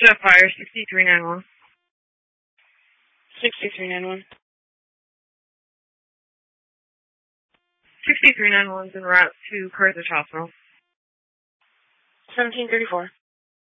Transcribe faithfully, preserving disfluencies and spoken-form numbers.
Jetfire, sixty-three ninety-one. sixty-three ninety-one. sixty-three ninety-one is en route to Carthage Hospital. seventeen thirty-four.